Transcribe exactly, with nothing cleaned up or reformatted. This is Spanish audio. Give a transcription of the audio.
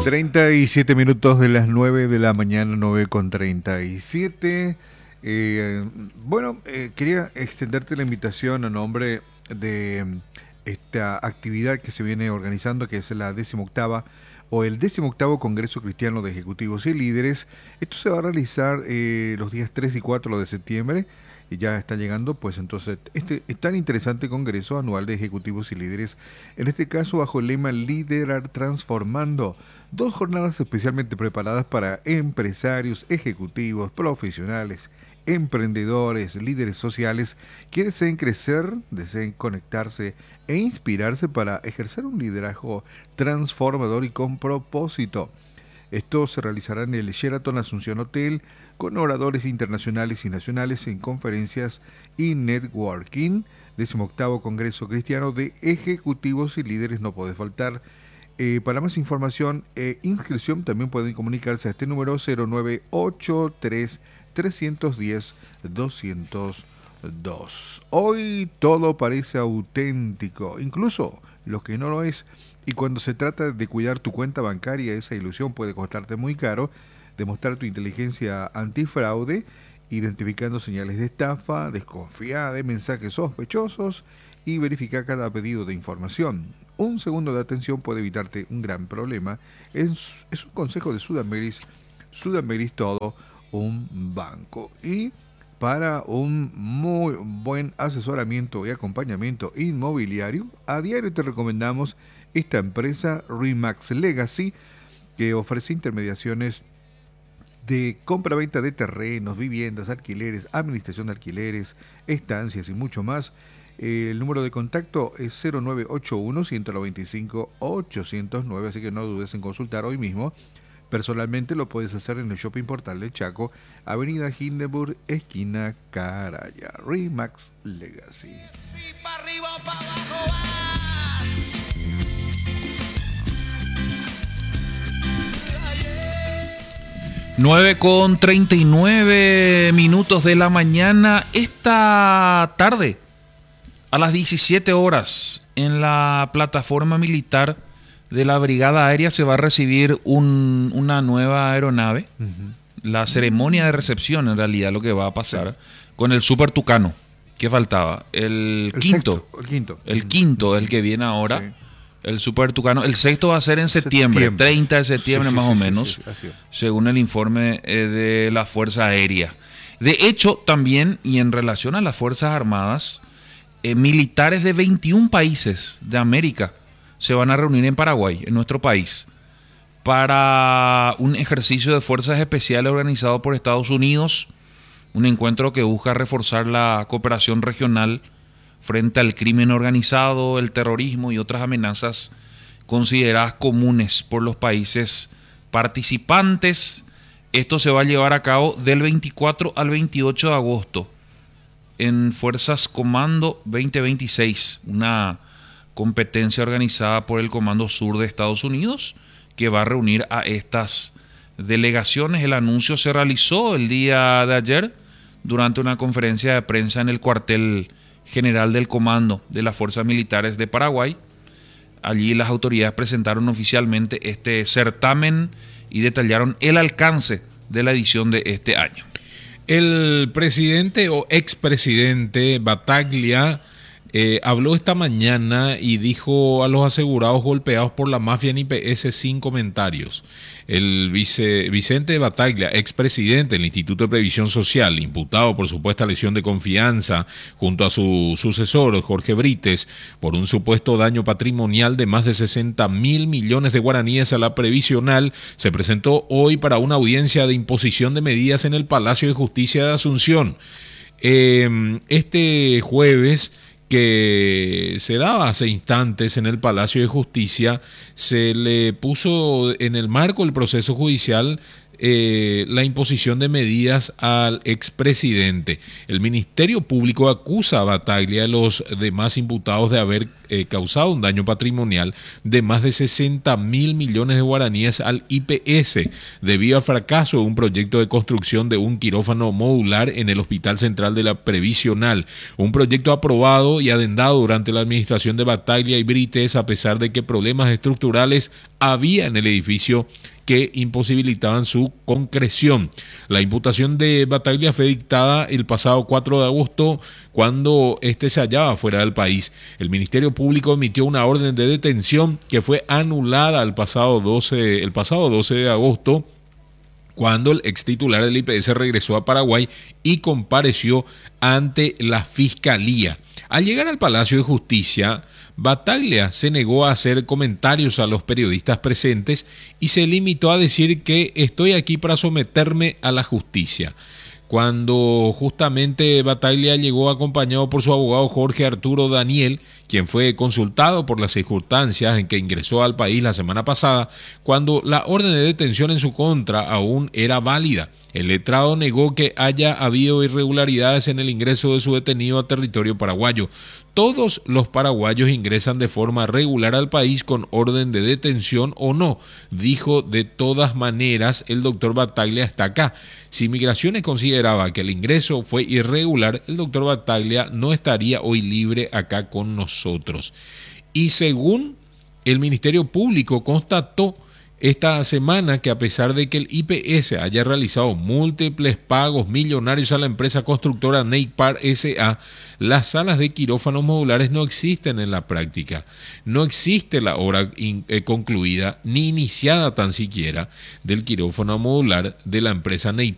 treinta y siete minutos de las nueve de la mañana, nueve con treinta y siete. Eh, bueno, eh, quería extenderte la invitación a nombre de esta actividad que se viene organizando, que es la decimoctava o el decimoctavo Congreso Cristiano de Ejecutivos y Líderes. Esto se va a realizar eh, los días tres y cuatro de septiembre. Y ya está llegando, pues entonces, este es tan interesante Congreso Anual de Ejecutivos y Líderes, en este caso bajo el lema Liderar Transformando, dos jornadas especialmente preparadas para empresarios, ejecutivos, profesionales, emprendedores, líderes sociales que deseen crecer, deseen conectarse e inspirarse para ejercer un liderazgo transformador y con propósito. Esto se realizará en el Sheraton Asunción Hotel, con oradores internacionales y nacionales en conferencias y networking. Decimoctavo Congreso Cristiano de Ejecutivos y Líderes, no puede faltar. Eh, para más información e eh, inscripción también pueden comunicarse a este número cero nueve ocho tres, tres uno cero, dos cero dos. Hoy todo parece auténtico, incluso lo que no lo es. Y cuando se trata de cuidar tu cuenta bancaria, esa ilusión puede costarte muy caro. Demostrar tu inteligencia antifraude, identificando señales de estafa, desconfiar de mensajes sospechosos y verificar cada pedido de información. Un segundo de atención puede evitarte un gran problema. Es, es un consejo de Sudameris. Sudameris, todo un banco. Y para un muy buen asesoramiento y acompañamiento inmobiliario, a diario te recomendamos esta empresa Remax Legacy, que ofrece intermediaciones de compra-venta de terrenos, viviendas, alquileres, administración de alquileres, estancias y mucho más. El número de contacto es cero nueve ocho uno, uno nueve cinco, ocho cero nueve, así que no dudes en consultar hoy mismo. Personalmente lo puedes hacer en el Shopping Portal del Chaco, Avenida Hindenburg, esquina Caraya. Remax Legacy. nueve con treinta y nueve minutos de la mañana. Esta tarde, a las diecisiete horas, en la plataforma militar de la Brigada Aérea se va a recibir un, una nueva aeronave. Uh-huh. La ceremonia de recepción, en realidad, lo que va a pasar, sí, con el Super Tucano. ¿Qué faltaba? El, el quinto. Sexto, el quinto. El quinto, el que viene ahora. Sí. El Super Tucano. El sexto va a ser en septiembre, septiembre. treinta de septiembre, sí, sí, más sí, o sí, menos, sí, sí, según el informe eh, de la Fuerza Aérea. De hecho, también, y en relación a las Fuerzas Armadas, eh, militares de veintiún países de América se van a reunir en Paraguay, en nuestro país, para un ejercicio de fuerzas especiales organizado por Estados Unidos, un encuentro que busca reforzar la cooperación regional frente al crimen organizado, el terrorismo y otras amenazas consideradas comunes por los países participantes. Esto se va a llevar a cabo del veinticuatro al veintiocho de agosto en Fuerzas Comando veinte veintiséis, una competencia organizada por el Comando Sur de Estados Unidos que va a reunir a estas delegaciones. El anuncio se realizó el día de ayer durante una conferencia de prensa en el cuartel general del Comando de las Fuerzas Militares de Paraguay. Allí las autoridades presentaron oficialmente este certamen y detallaron el alcance de la edición de este año. El presidente o expresidente Battaglia eh, habló esta mañana y dijo a los asegurados golpeados por la mafia en I P S sin comentarios. El vice, Vicente Battaglia, expresidente del Instituto de Previsión Social, imputado por supuesta lesión de confianza, junto a su sucesor, Jorge Brites, por un supuesto daño patrimonial de más de sesenta mil millones de guaraníes a la previsional, se presentó hoy para una audiencia de imposición de medidas en el Palacio de Justicia de Asunción. Eh, este jueves, que se daba hace instantes en el Palacio de Justicia, se le puso en el marco del proceso judicial eh, la imposición de medidas al expresidente. El Ministerio Público acusa a Battaglia y a los demás imputados de haber eh, causado un daño patrimonial de más de sesenta mil millones de guaraníes al I P S debido al fracaso de un proyecto de construcción de un quirófano modular en el Hospital Central de la Previsional, un proyecto aprobado y adendado durante la administración de Battaglia y Brites, a pesar de que problemas estructurales había en el edificio que imposibilitaban su concreción. La imputación de Battaglia fue dictada el pasado cuatro de agosto, cuando este se hallaba fuera del país. El Ministerio Público emitió una orden de detención que fue anulada el pasado doce, el pasado doce de agosto, cuando el ex titular del I P S regresó a Paraguay y compareció ante la Fiscalía. Al llegar al Palacio de Justicia, Battaglia se negó a hacer comentarios a los periodistas presentes y se limitó a decir que estoy aquí para someterme a la justicia. Cuando justamente Battaglia llegó acompañado por su abogado Jorge Arturo Daniel, quien fue consultado por las circunstancias en que ingresó al país la semana pasada, cuando la orden de detención en su contra aún era válida. El letrado negó que haya habido irregularidades en el ingreso de su detenido a territorio paraguayo. Todos los paraguayos ingresan de forma regular al país con orden de detención o no, dijo. De todas maneras, el doctor Battaglia está acá. Si Migraciones consideraba que el ingreso fue irregular, el doctor Battaglia no estaría hoy libre acá con nosotros. Y según el Ministerio Público, constató esta semana que a pesar de que el I P S haya realizado múltiples pagos millonarios a la empresa constructora Neipar S A, las salas de quirófanos modulares no existen en la práctica. No existe la obra in, eh, concluida ni iniciada tan siquiera del quirófano modular de la empresa Neipar.